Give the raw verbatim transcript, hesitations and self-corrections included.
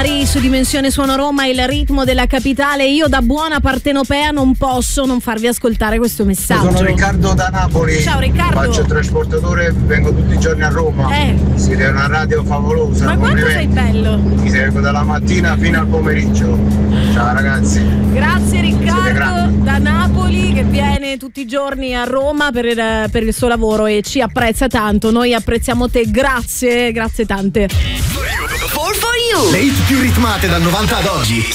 Marie su Dimensione Suono Roma, il ritmo della capitale. Io da buona partenopea non posso non farvi ascoltare questo messaggio. Sono Riccardo da Napoli. Ciao Riccardo. Faccio il trasportatore, vengo tutti i giorni a Roma. Eh. Siete una radio favolosa. Ma quanto sei bello. Mi seguo dalla mattina fino al pomeriggio. Ciao ragazzi. Grazie Riccardo da Napoli, che viene tutti i giorni a Roma per il, per il suo lavoro e ci apprezza tanto. Noi apprezziamo te, grazie, grazie tante. Le hit più ritmate dal novanta ad oggi.